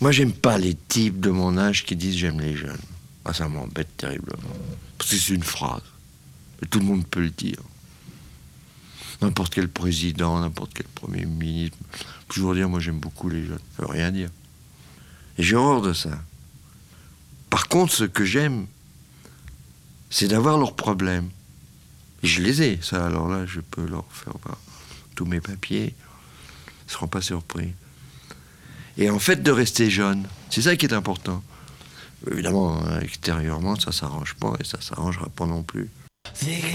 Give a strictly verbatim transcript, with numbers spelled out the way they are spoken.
Moi, j'aime pas les types de mon âge qui disent j'aime les jeunes. Ah, ça m'embête terriblement. Parce que c'est une phrase. Et tout le monde peut le dire. N'importe quel président, n'importe quel premier ministre, peut toujours dire moi j'aime beaucoup les jeunes. Ça veut rien dire. Et j'ai horreur de ça. Par contre, ce que j'aime, c'est d'avoir leurs problèmes. Et je les ai, ça. Alors là, je peux leur faire voir tous mes papiers. Ils ne seront pas surpris. Et en fait, de rester jeune, c'est ça qui est important. Évidemment, hein, extérieurement, ça ne s'arrange pas et ça ne s'arrangera pas non plus.